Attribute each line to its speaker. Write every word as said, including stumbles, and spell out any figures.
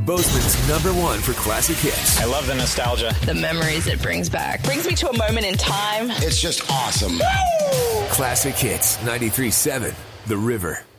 Speaker 1: Bozeman's number one for classic hits.
Speaker 2: I love the nostalgia.
Speaker 3: The memories it brings back.
Speaker 4: Brings me to a moment in time.
Speaker 5: It's just awesome.
Speaker 1: Classic Hits, ninety-three point seven, The River.